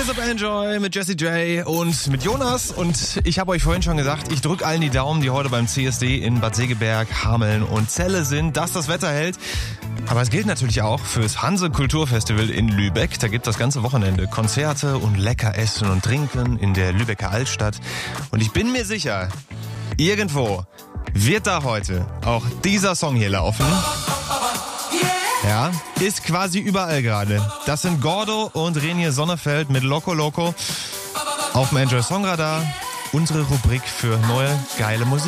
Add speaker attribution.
Speaker 1: Hier ist auf Enjoy mit Jessie J und mit Jonas. Und ich habe euch vorhin schon gesagt, ich drücke allen die Daumen, die heute beim CSD in Bad Segeberg, Hameln und Celle sind, dass das Wetter hält. Aber es gilt natürlich auch fürs Hanse Kulturfestival in Lübeck. Da gibt das ganze Wochenende Konzerte und lecker Essen und Trinken in der Lübecker Altstadt. Und ich bin mir sicher, irgendwo wird da heute auch dieser Song hier laufen. Ja, ist quasi überall gerade. Das sind Gordo und Renier Sonnefeld mit Loco Loco auf dem Enjoy Songradar. Unsere Rubrik für neue, geile Musik.